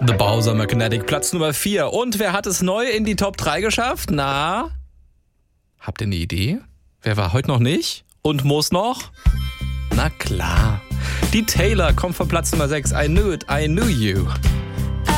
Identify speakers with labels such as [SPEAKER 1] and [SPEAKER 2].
[SPEAKER 1] The Bowser Magnetic, Platz Nummer 4. Und wer hat es neu in die Top 3 geschafft? Na, habt ihr eine Idee? Wer war heute noch nicht? Und muss noch? Na klar. Die Taylor kommt von Platz Nummer 6. I knew it, I knew you.